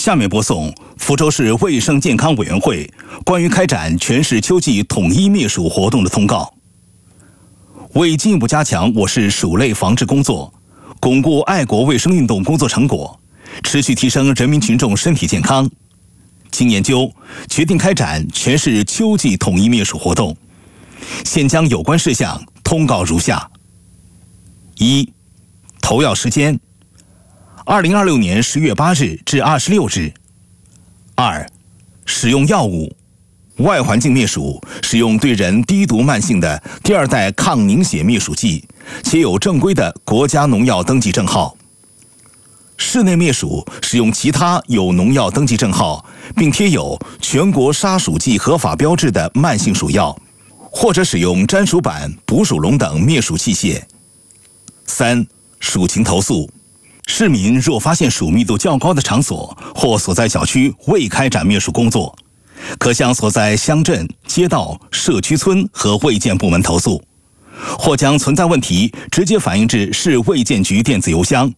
下面播送福州市卫生健康委员会关于开展全市秋季统一灭鼠活动的通告。为进一步加强我市鼠类防治工作，巩固爱国卫生运动工作成果，持续提升人民群众身体健康，经研究决定开展全市秋季统一灭鼠活动。现将有关事项通告如下：一、投药时间2026年10月8日至26日。2、使用药物：外环境灭鼠使用对人低毒慢性的第二代抗凝血灭鼠剂，且有正规的国家农药登记证号。室内灭鼠使用其他有农药登记证号并贴有全国杀鼠剂合法标志的慢性鼠药，或者使用粘鼠板、捕鼠笼等灭鼠器械。3、鼠情投诉：市民若发现鼠密度较高的场所或所在小区未开展灭鼠工作，可向所在乡镇、街道、社区村和卫健部门投诉，或将存在问题直接反映至市卫健局电子邮箱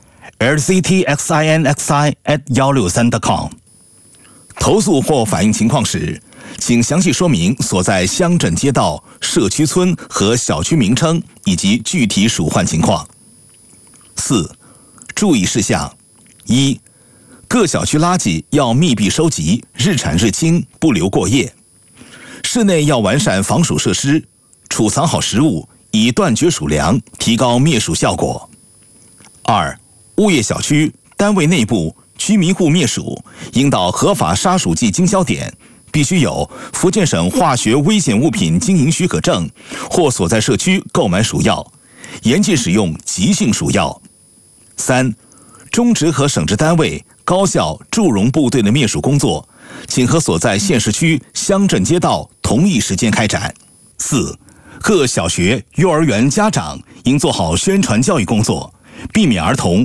lctxinxi@163.com。投诉或反映情况时，请详细说明所在乡镇街道、社区村和小区名称以及具体鼠患情况。4、注意事项：一、各小区垃圾要密闭收集，日产日清，不留过夜。室内要完善防鼠设施，储藏好食物，以断绝鼠粮，提高灭鼠效果。2、物业小区、单位内部、居民户灭鼠应到合法杀鼠剂经销点，必须有福建省化学危险物品经营许可证，或所在社区购买鼠药，严禁使用急性鼠药。3、中直和省直单位、高校、驻容部队的灭鼠工作，请和所在县市区、乡镇街道同一时间开展。4、各小学、幼儿园家长应做好宣传教育工作，避免儿童